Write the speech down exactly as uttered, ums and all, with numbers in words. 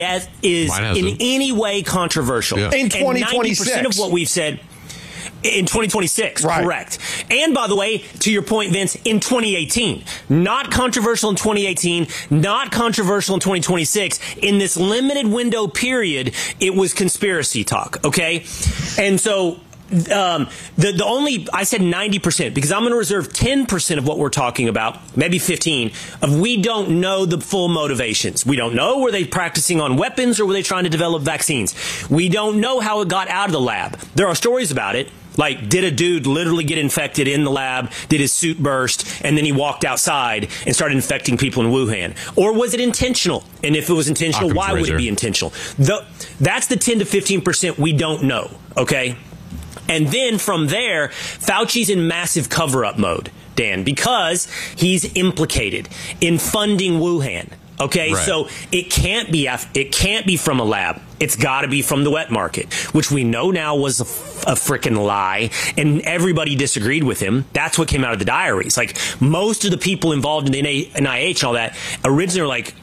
that is in any way controversial. Yeah. In twenty twenty-six. And ninety percent of what we've said in twenty twenty-six, right. Correct. And by the way, to your point, Vince, in twenty eighteen, not controversial in twenty eighteen, not controversial in twenty twenty-six. In this limited window period, it was conspiracy talk, okay? And so Um, the, the only, I said ninety percent because I'm going to reserve ten percent of what we're talking about, maybe fifteen, of we don't know the full motivations. We don't know, were they practicing on weapons or were they trying to develop vaccines? We don't know how it got out of the lab. There are stories about it. Like, did a dude literally get infected in the lab? Did his suit burst? And then he walked outside and started infecting people in Wuhan? Or was it intentional? And if it was intentional, Occam's why would razor. it be intentional? The, that's the ten to fifteen percent we don't know, okay? And then from there, Fauci's in massive cover-up mode, Dan, because he's implicated in funding Wuhan. Okay, right. So it can't be it can't be from a lab. It's got to be from the wet market, which we know now was a, a freaking lie, and everybody disagreed with him. That's what came out of the diaries. Like, most of the people involved in the N I H and all that originally were like,